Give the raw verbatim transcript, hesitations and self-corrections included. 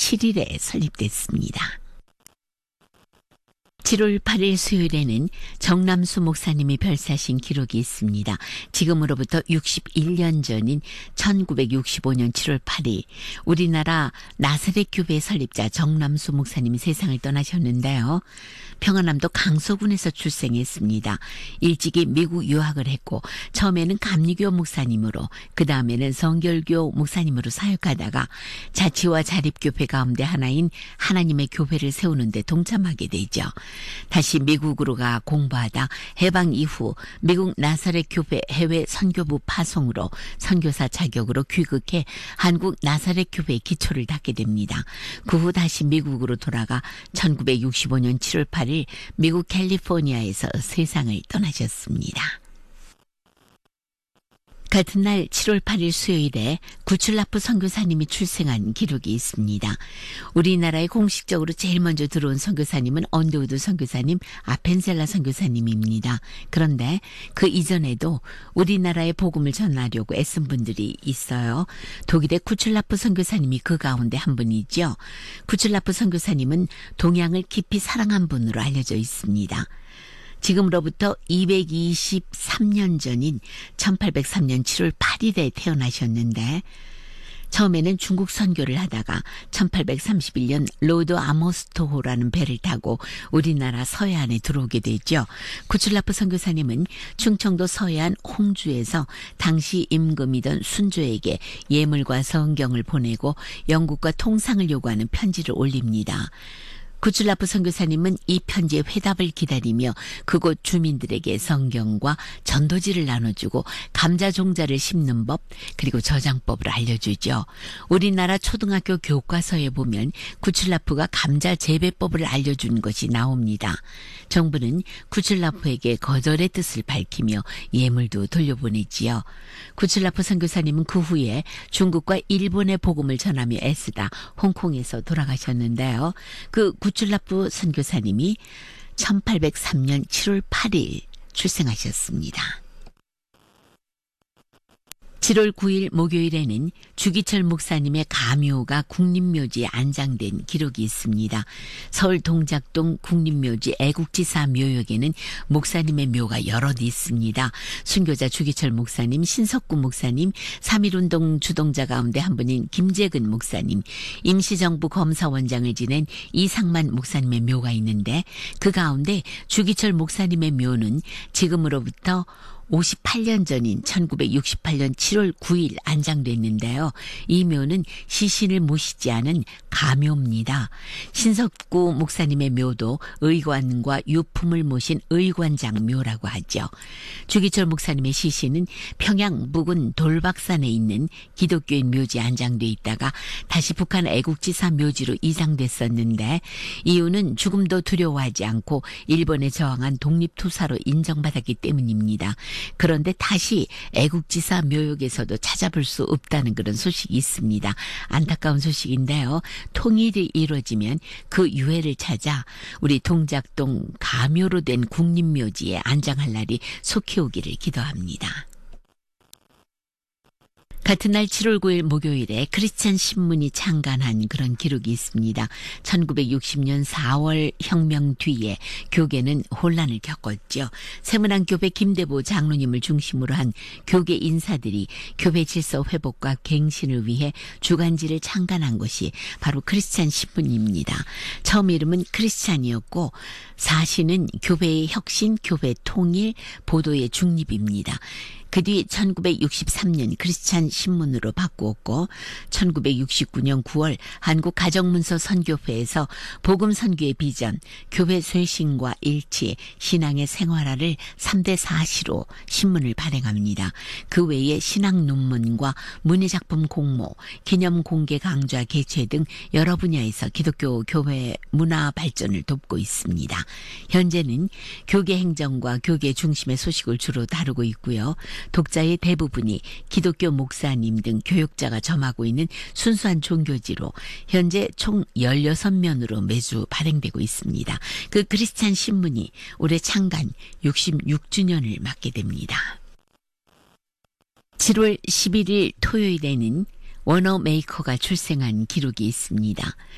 칠 일에 설립됐습니다. 칠월 팔일 수요일에는 정남수 목사님이 별사신 기록이 있습니다. 지금으로부터 육십일 년 전인 천구백육십오 년 칠월 팔일 우리나라 나사렛 교회 설립자 정남수 목사님이 세상을 떠나셨는데요. 평안남도 강서군에서 출생했습니다. 일찍이 미국 유학을 했고 처음에는 감리교 목사님으로 그 다음에는 성결교 목사님으로 사역하다가 자치와 자립교회 가운데 하나인 하나님의 교회를 세우는 데 동참하게 되죠. 다시 미국으로 가 공부하다 해방 이후 미국 나사렛 교회 해외 선교부 파송으로 선교사 자격으로 귀국해 한국 나사렛 교회의 기초를 닦게 됩니다. 그 후 다시 미국으로 돌아가 천구백육십오 년 칠월 팔일 미국 캘리포니아에서 세상을 떠나셨습니다. 같은 날 칠월 팔일 수요일에 구출라프 선교사님이 출생한 기록이 있습니다. 우리나라에 공식적으로 제일 먼저 들어온 선교사님은 언더우드 선교사님, 아펜셀라 선교사님입니다. 그런데 그 이전에도 우리나라에 복음을 전하려고 애쓴 분들이 있어요. 독일의 구출라프 선교사님이 그 가운데 한 분이죠. 구출라프 선교사님은 동양을 깊이 사랑한 분으로 알려져 있습니다. 지금으로부터 이백이십삼 년 전인 천팔백삼 년 칠월 팔일에 태어나셨는데 처음에는 중국 선교를 하다가 천팔백삼십일 년 로드 아모스토호라는 배를 타고 우리나라 서해안에 들어오게 되죠. 구출라프 선교사님은 충청도 서해안 홍주에서 당시 임금이던 순조에게 예물과 성경을 보내고 영국과 통상을 요구하는 편지를 올립니다. 구출라프 선교사님은 이 편지의 회답을 기다리며 그곳 주민들에게 성경과 전도지를 나눠주고 감자 종자를 심는 법 그리고 저장법을 알려주죠. 우리나라 초등학교 교과서에 보면 구출라프가 감자 재배법을 알려준 것이 나옵니다. 정부는 구출라프에게 거절의 뜻을 밝히며 예물도 돌려보내지요. 구출라프 선교사님은 그 후에 중국과 일본의 복음을 전하며 애쓰다 홍콩에서 돌아가셨는데요. 그 구출라프 선교사님이 천팔백삼 년 칠월 팔일 출생하셨습니다. 칠월 구일 목요일에는 주기철 목사님의 가묘가 국립묘지에 안장된 기록이 있습니다. 서울 동작동 국립묘지 애국지사 묘역에는 목사님의 묘가 여럿 있습니다. 순교자 주기철 목사님, 신석구 목사님, 삼일운동 주동자 가운데 한 분인 김재근 목사님, 임시정부 검사원장을 지낸 이상만 목사님의 묘가 있는데 그 가운데 주기철 목사님의 묘는 지금으로부터 오십팔 년 전인 천구백육십팔 년 칠월 구일 안장됐는데요. 이 묘는 시신을 모시지 않은 가묘입니다. 신석구 목사님의 묘도 의관과 유품을 모신 의관장 묘라고 하죠. 주기철 목사님의 시신은 평양 부근 돌박산에 있는 기독교인 묘지에 안장돼 있다가 다시 북한 애국지사 묘지로 이장됐었는데 이유는 죽음도 두려워하지 않고 일본에 저항한 독립투사로 인정받았기 때문입니다. 그런데 다시 애국지사 묘역에서도 찾아볼 수 없다는 그런 소식이 있습니다. 안타까운 소식인데요. 통일이 이루어지면 그 유해를 찾아 우리 동작동 가묘로 된 국립묘지에 안장할 날이 속히 오기를 기도합니다. 같은 날 칠월 구일 목요일에 크리스찬 신문이 창간한 그런 기록이 있습니다. 천구백육십 년 사월 혁명 뒤에 교계는 혼란을 겪었죠. 세문안교회 김대보 장로님을 중심으로 한 교계 인사들이 교회 질서 회복과 갱신을 위해 주간지를 창간한 것이 바로 크리스찬 신문입니다. 처음 이름은 크리스찬이었고 사시는 교회의 혁신, 교회 통일, 보도의 중립입니다. 그 뒤 천구백육십삼 년 크리스찬 신문으로 바꾸었고 천구백육십구 년 구월 한국가정문서 선교회에서 복음 선교의 비전, 교회 쇄신과 일치, 신앙의 생활화를 삼 대 사시로 신문을 발행합니다. 그 외에 신학 논문과 문예작품 공모, 기념 공개 강좌 개최 등 여러 분야에서 기독교 교회 문화 발전을 돕고 있습니다. 현재는 교계 행정과 교계 중심의 소식을 주로 다루고 있고요. 독자의 대부분이 기독교 목사님 등 교육자가 점하고 있는 순수한 종교지로 현재 총 열여섯 면으로 매주 발행되고 있습니다. 그 크리스찬 신문이 올해 창간 육십육 주년을 맞게 됩니다. 칠월 십일일 토요일에는 워너 메이커가 출생한 기록이 있습니다.